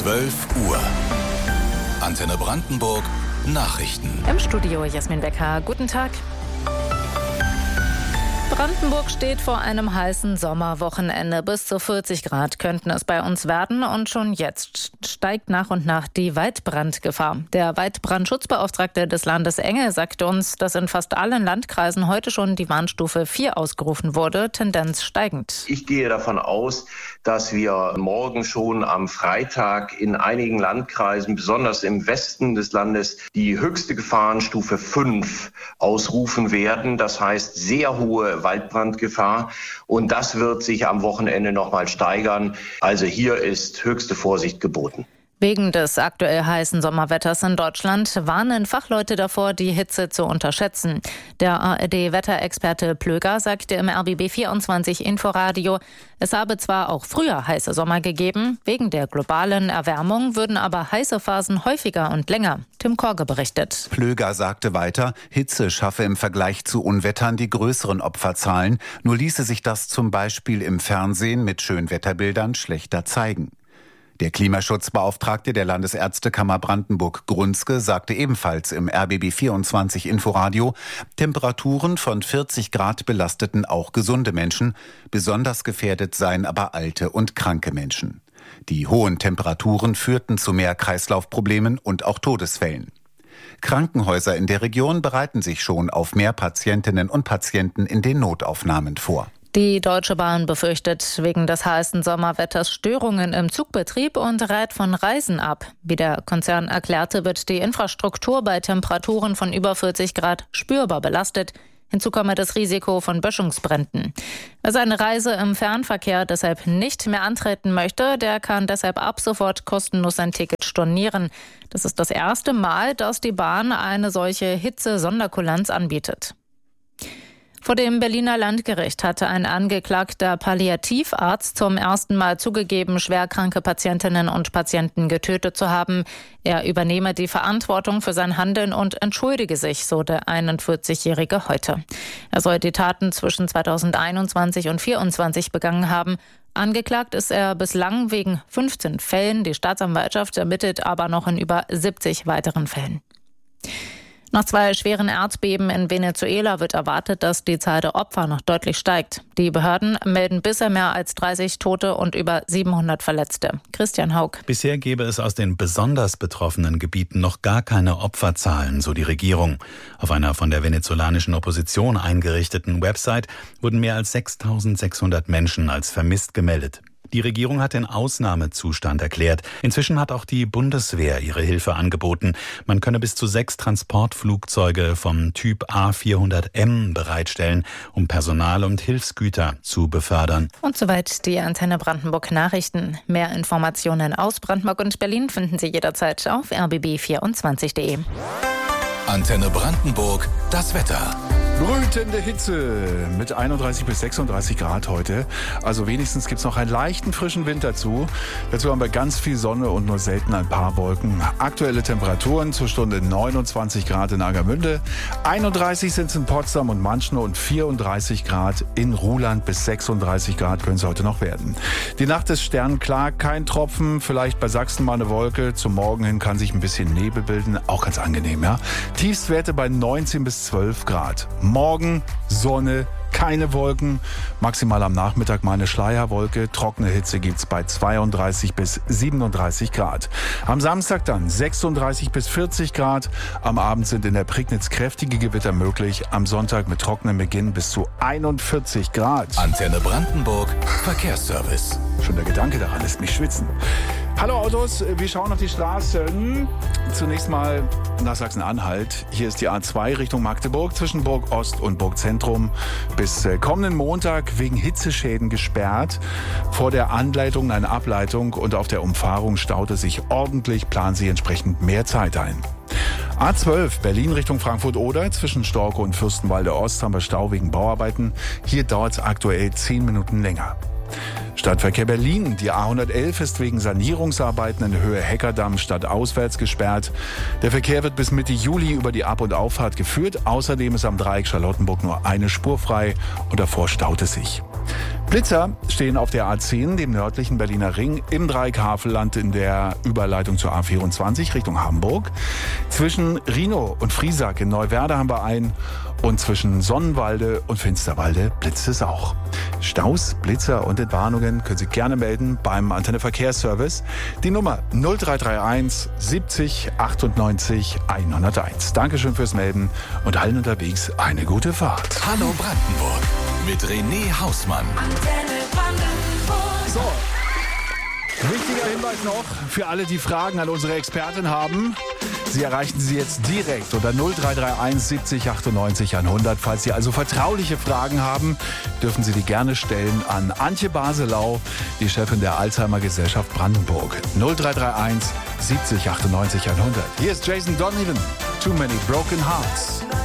12 Uhr. Antenne Brandenburg Nachrichten. Im Studio Jasmin Becker. Guten Tag. Brandenburg steht vor einem heißen Sommerwochenende. Bis zu 40 Grad könnten es bei uns werden. Und schon jetzt steigt nach und nach die Waldbrandgefahr. Der Waldbrandschutzbeauftragte des Landes Enge sagt uns, dass in fast allen Landkreisen heute schon die Warnstufe 4 ausgerufen wurde. Tendenz steigend. Ich gehe davon aus, dass wir morgen schon am Freitag in einigen Landkreisen, besonders im Westen des Landes, die höchste Gefahrenstufe 5 ausrufen werden. Das heißt sehr hohe Waldbrandgefahr. Und das wird sich am Wochenende nochmal steigern. Also hier ist höchste Vorsicht geboten. Wegen des aktuell heißen Sommerwetters in Deutschland warnen Fachleute davor, die Hitze zu unterschätzen. Der ARD-Wetterexperte Plöger sagte im RBB 24 Inforadio, es habe zwar auch früher heiße Sommer gegeben, wegen der globalen Erwärmung würden aber heiße Phasen häufiger und länger. Tim Korge berichtet. Plöger sagte weiter, Hitze schaffe im Vergleich zu Unwettern die größeren Opferzahlen. Nur ließe sich das zum Beispiel im Fernsehen mit Schönwetterbildern schlechter zeigen. Der Klimaschutzbeauftragte der Landesärztekammer Brandenburg, Grunzke, sagte ebenfalls im RBB 24 Inforadio, Temperaturen von 40 Grad belasteten auch gesunde Menschen, besonders gefährdet seien aber alte und kranke Menschen. Die hohen Temperaturen führten zu mehr Kreislaufproblemen und auch Todesfällen. Krankenhäuser in der Region bereiten sich schon auf mehr Patientinnen und Patienten in den Notaufnahmen vor. Die Deutsche Bahn befürchtet wegen des heißen Sommerwetters Störungen im Zugbetrieb und rät von Reisen ab. Wie der Konzern erklärte, wird die Infrastruktur bei Temperaturen von über 40 Grad spürbar belastet. Hinzu komme das Risiko von Böschungsbränden. Wer seine Reise im Fernverkehr deshalb nicht mehr antreten möchte, der kann deshalb ab sofort kostenlos sein Ticket stornieren. Das ist das erste Mal, dass die Bahn eine solche Hitze-Sonderkulanz anbietet. Vor dem Berliner Landgericht hatte ein angeklagter Palliativarzt zum ersten Mal zugegeben, schwerkranke Patientinnen und Patienten getötet zu haben. Er übernehme die Verantwortung für sein Handeln und entschuldige sich, so der 41-Jährige heute. Er soll die Taten zwischen 2021 und 2024 begangen haben. Angeklagt ist er bislang wegen 15 Fällen. Die Staatsanwaltschaft ermittelt aber noch in über 70 weiteren Fällen. Nach 2 schweren Erdbeben in Venezuela wird erwartet, dass die Zahl der Opfer noch deutlich steigt. Die Behörden melden bisher mehr als 30 Tote und über 700 Verletzte. Christian Haug. Bisher gäbe es aus den besonders betroffenen Gebieten noch gar keine Opferzahlen, so die Regierung. Auf einer von der venezolanischen Opposition eingerichteten Website wurden mehr als 6.600 Menschen als vermisst gemeldet. Die Regierung hat den Ausnahmezustand erklärt. Inzwischen hat auch die Bundeswehr ihre Hilfe angeboten. Man könne bis zu 6 Transportflugzeuge vom Typ A400M bereitstellen, um Personal und Hilfsgüter zu befördern. Und soweit die Antenne Brandenburg Nachrichten. Mehr Informationen aus Brandenburg und Berlin finden Sie jederzeit auf rbb24.de. Antenne Brandenburg, das Wetter. Brütende Hitze mit 31 bis 36 Grad heute. Also wenigstens gibt's noch einen leichten frischen Wind dazu. Dazu haben wir ganz viel Sonne und nur selten ein paar Wolken. Aktuelle Temperaturen zur Stunde 29 Grad in Agermünde, 31 sind es in Potsdam und Manchnow und 34 Grad in Ruhland bis 36 Grad können es heute noch werden. Die Nacht ist sternklar, kein Tropfen, vielleicht bei Sachsen mal eine Wolke. Zum Morgen hin kann sich ein bisschen Nebel bilden, auch ganz angenehm, ja. Tiefstwerte bei 19 bis 12 Grad. Morgen Sonne, keine Wolken, maximal am Nachmittag mal eine Schleierwolke, trockene Hitze gibt's bei 32 bis 37 Grad. Am Samstag dann 36 bis 40 Grad, am Abend sind in der Prignitz kräftige Gewitter möglich, am Sonntag mit trockenem Beginn bis zu 41 Grad. Antenne Brandenburg, Verkehrsservice. Schon der Gedanke daran lässt mich schwitzen. Hallo Autos, wir schauen auf die Straßen. Zunächst mal nach Sachsen-Anhalt. Hier ist die A2 Richtung Magdeburg zwischen Burg Ost und Burg Zentrum bis kommenden Montag wegen Hitzeschäden gesperrt. Vor der Anleitung eine Ableitung und auf der Umfahrung staut es sich ordentlich. Planen Sie entsprechend mehr Zeit ein. A12 Berlin Richtung Frankfurt-Oder zwischen Storkow und Fürstenwalde Ost haben wir Stau wegen Bauarbeiten. Hier dauert es aktuell 10 Minuten länger. Stadtverkehr Berlin. Die A111 ist wegen Sanierungsarbeiten in Höhe Heckerdamm stadtauswärts gesperrt. Der Verkehr wird bis Mitte Juli über die Ab- und Auffahrt geführt. Außerdem ist am Dreieck Charlottenburg nur eine Spur frei und davor staut es sich. Blitzer stehen auf der A10, dem nördlichen Berliner Ring, im Dreieck-Havelland in der Überleitung zur A24 Richtung Hamburg. Zwischen Rhinow und Friesack in Neuwerder haben wir einen und zwischen Sonnenwalde und Finsterwalde blitzt es auch. Staus, Blitzer und Entwarnungen können Sie gerne melden beim Antenne Verkehrsservice. Die Nummer 0331 70 98 101. Dankeschön fürs Melden und allen unterwegs eine gute Fahrt. Hallo Brandenburg mit René Hausmann. So, wichtiger Hinweis noch für alle, die Fragen an unsere Expertin haben. Sie erreichen sie jetzt direkt unter 0331 70 98 100. Falls Sie also vertrauliche Fragen haben, dürfen Sie die gerne stellen an Antje Baselau, die Chefin der Alzheimer Gesellschaft Brandenburg. 0331 70 98 100. Hier ist Jason Donovan. Too Many Broken Hearts.